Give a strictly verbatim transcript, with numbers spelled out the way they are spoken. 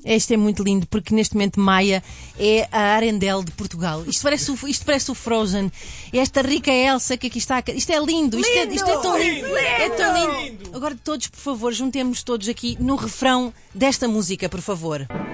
Este é muito lindo, porque neste momento Maia é a Arendelle de Portugal. Isto parece o, isto parece o Frozen. Esta rica Elsa que aqui está. Isto é lindo. Isto, é, isto é tão lindo. Lindo! É tão lindo. Agora todos, por favor, juntemos-nos todos aqui no refrão desta música, por favor.